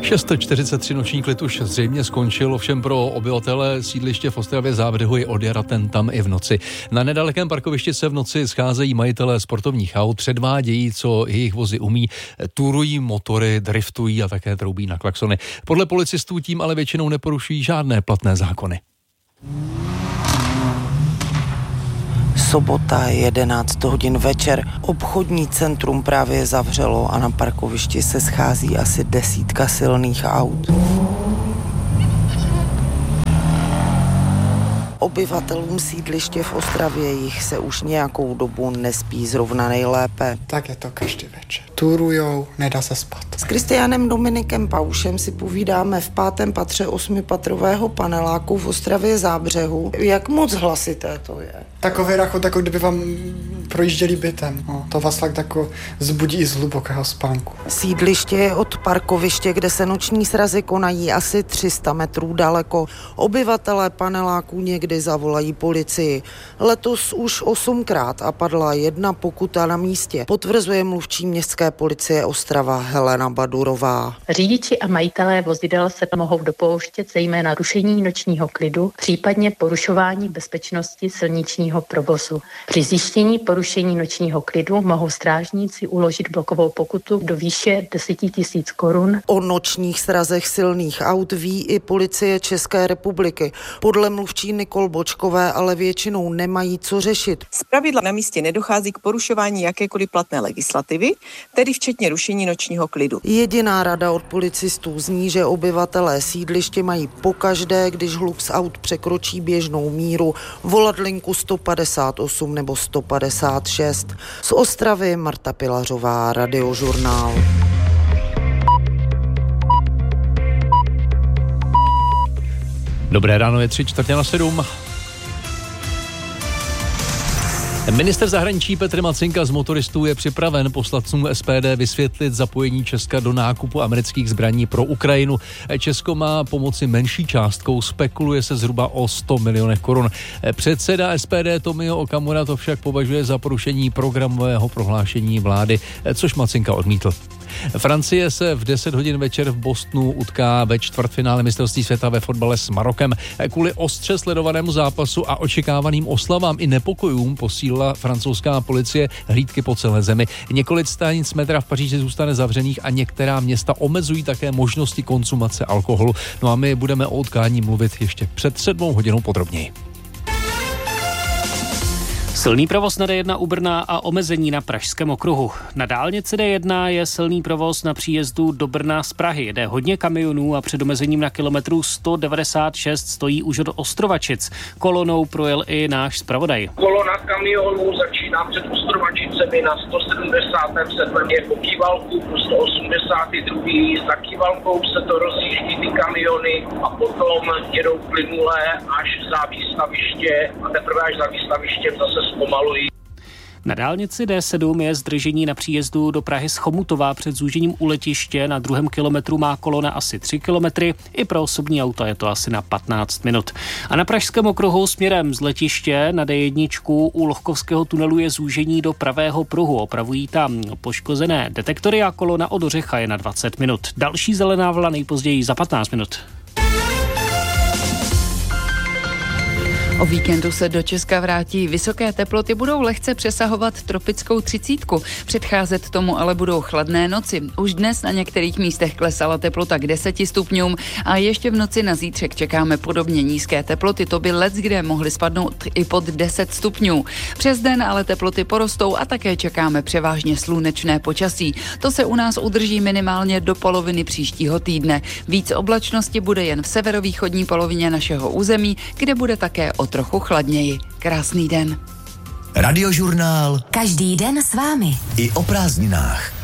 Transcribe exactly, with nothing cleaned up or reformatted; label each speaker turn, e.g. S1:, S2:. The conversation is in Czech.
S1: šest čtyřicet tři noční klid už zřejmě skončil, ovšem pro obyvatele sídliště v Ostravě Zábřehu je od jara ten tam i v noci. Na nedalekém parkovišti se v noci scházejí majitelé sportovních aut, předvádějí, co jejich vozy umí, turují motory, driftují a také troubí na klaxony. Podle policistů tím ale většinou neporušují žádné platné zákony.
S2: Sobota, jedenáct hodin večer. Obchodní centrum právě zavřelo a na parkovišti se schází asi desítka silných aut. Obyvatelům sídliště v Ostravě jich se už nějakou dobu nespí zrovna nejlépe.
S3: Tak je to každý večer. Turujou, nedá se spát.
S2: S Kristiánem Dominikem Paušem si povídáme v pátém patře osmipatrového paneláku v Ostravě Zábřehu. Jak moc hlasité to je?
S3: Takový rachot, jako kdyby vám projížděli bytem. No, to vás fakt jako zbudí i z hlubokého spánku.
S2: Sídliště je od parkoviště, kde se noční srazy konají, asi tři sta metrů daleko. Obyvatelé paneláků někdy zavolají policii. Letos už osmkrát a padla jedna pokuta na místě, potvrzuje mluvčí městské policie Ostrava Helena Badurová.
S4: Řidiči a majitelé vozidel se mohou dopouštět zejména rušení nočního klidu, případně porušování bezpečnosti silničního provozu. Při zjištění porušení nočního klidu mohou strážníci uložit blokovou pokutu do výše deset tisíc korun.
S2: O nočních srazech silných aut ví i policie České republiky. Podle mluvčí Nikol Bočkové ale většinou nemají co řešit.
S5: Zpravidla na místě nedochází k porušování jakékoliv platné legislativy, tedy včetně rušení nočního klidu.
S2: Jediná rada od policistů zní, že obyvatelé sídliště mají pokaždé, když hluk z aut překročí běžnou míru, volat linku sto padesát osm nebo sto padesát šest. Z Ostravy Marta Pilařová, Radiožurnál.
S1: Dobré ráno, je tři čtvrtě na sedm. Minister zahraničí Petr Macinka z motoristů je připraven poslancům S P D vysvětlit zapojení Česka do nákupu amerických zbraní pro Ukrajinu. Česko má pomoci menší částkou, spekuluje se zhruba o sto milionech korun. Předseda S P D Tomio Okamura to však považuje za porušení programového prohlášení vlády, což Macinka odmítl. Francie se v deset hodin večer v Bostonu utká ve čtvrtfinále mistrovství světa ve fotbale s Marokem. Kvůli ostře sledovanému zápasu a očekávaným oslavám i nepokojům posílila francouzská policie hlídky po celé zemi. Několik stanic metra v Paříži zůstane zavřených a některá města omezují také možnosti konzumace alkoholu. No a my budeme o utkání mluvit ještě před sedmou hodinou podrobněji.
S6: Silný provoz na D jedna u Brna a omezení na Pražském okruhu. Na dálnici D jedna je silný provoz na příjezdu do Brna z Prahy. Jde hodně kamionů a před omezením na kilometru sto devadesát šest stojí už od Ostrovačic. Kolonou projel i náš zpravodaj.
S7: Kolona kamionů začíná před Ostrovačicemi na sto sedmdesát sedm je po Kývalku, po sto osmdesát dva za Kývalkou se to rozjíždí ty kamiony a potom jedou plynule až za výstaviště a teprve až za výstavištěm zase zpomalují.
S6: Na dálnici D sedm je zdržení na příjezdu do Prahy z Chomutova před zúžením u letiště. Na druhém kilometru má kolona asi tři kilometry. I pro osobní auta je to asi na patnáct minut. A na Pražském okruhu směrem z letiště na D jedna u Lohkovského tunelu je zúžení do pravého pruhu. Opravují tam poškozené detektory a kolona od Ořecha je na dvacet minut. Další zelená vlna nejpozději za patnáct minut.
S8: O víkendu se do Česka vrátí. Vysoké teploty budou lehce přesahovat tropickou třicítku. Předcházet tomu ale budou chladné noci. Už dnes na některých místech klesala teplota k deseti stupňům a ještě v noci na zítřek čekáme podobně nízké teploty. To by leckde mohly spadnout i pod deset stupňů. Přes den ale teploty porostou a také čekáme převážně slunečné počasí. To se u nás udrží minimálně do poloviny příštího týdne. Víc oblačnosti bude jen v severovýchodní polovině našeho území, kde bude také o trochu chladněji. Krásný den.
S9: Radiožurnál.
S10: Každý den s vámi.
S9: I o prázdninách.